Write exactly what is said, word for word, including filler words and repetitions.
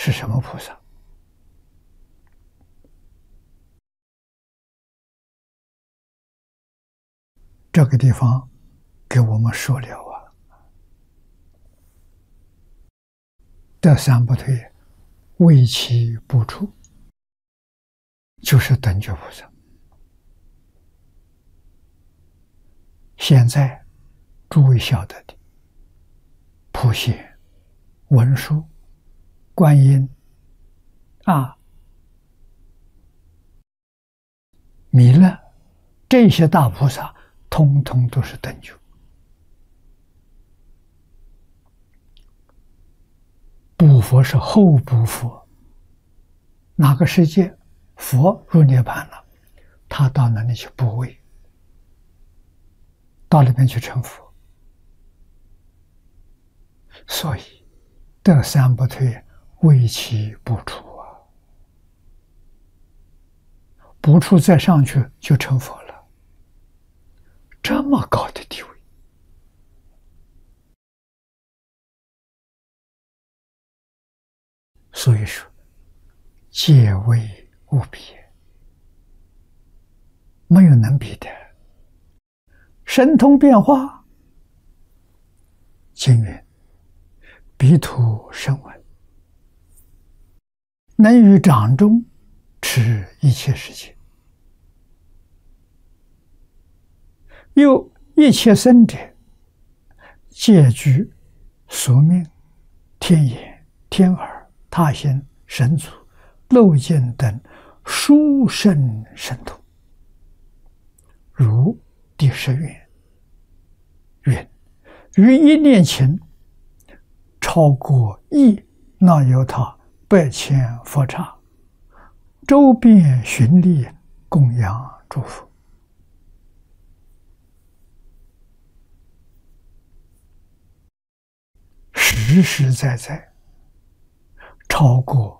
是什么菩萨？这个地方给我们说了啊，这三不退，为其不出，就是等觉菩萨。现在诸位晓得的，普贤、文殊、观音啊、弥勒，这些大菩萨通通都是等觉。补佛是后补佛，哪个世界佛入涅槃了，他到那里去补位，到里面去成佛。所以得三不退，为其不出啊，不出再上去就成佛了，这么高的地位。所以说，皆为无比，没有能比的。神通变化，经云：彼土声闻，能于掌中持一切世界，又一切生者，皆具宿命、天眼、天耳、他心、神足、漏尽等殊胜神通。如第十愿云：于一念前，超过亿那由他百千佛刹，周遍巡历，供养诸佛。实实在在超过